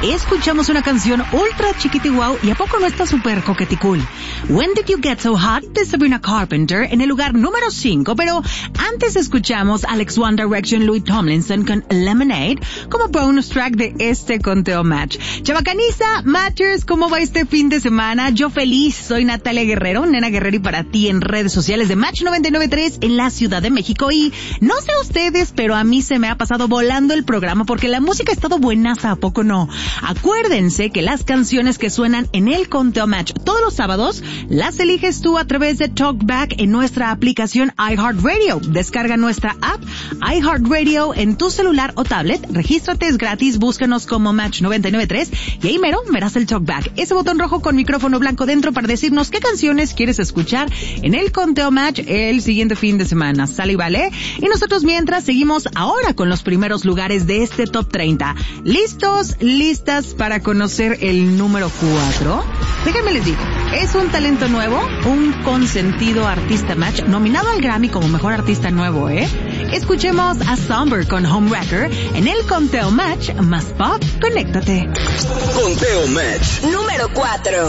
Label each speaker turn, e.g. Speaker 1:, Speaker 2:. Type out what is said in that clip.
Speaker 1: escuchamos una canción ultra chiquitiguau y a poco no está súper coqueticool. When Did You Get So Hot de Sabrina Carpenter en el lugar número 5, pero antes escuchamos Alex One Direction, Louis Tomlinson con Lemonade como bonus track de este conteo match. Chabacaniza, Matchers, ¿cómo va este fin de semana? Yo feliz, soy Natalia Guerrero, Nena Guerrero, y para ti en redes sociales de Match 99.3 en la Ciudad de México. Y no sé ustedes, pero a mí se me ha pasado volando el programa porque la música ha estado buenaza, ¿a poco no? Acuérdense que las canciones que suenan en el conteo match todos los sábados las eliges tú a través de Talkback en nuestra aplicación iHeartRadio. Descarga nuestra app iHeartRadio en tu celular o tablet, regístrate, es gratis, búscanos como Match 99.3 y ahí mero verás el Talkback, ese botón rojo con micrófono blanco dentro para decirnos qué canciones quieres escuchar en el conteo match el siguiente fin de semana. ¿Sale y vale? Y nosotros mientras seguimos ahora con los primeros lugares de este top 30. ¿Listos? ¿Listas para conocer el número 4? Déjenme les digo, es un talento nuevo, un consentido artista match, nominado al Grammy como mejor artista nuevo, Escuchemos a Somber con Homewrecker en el conteo match más pop. Conéctate.
Speaker 2: Conteo match
Speaker 3: número 4.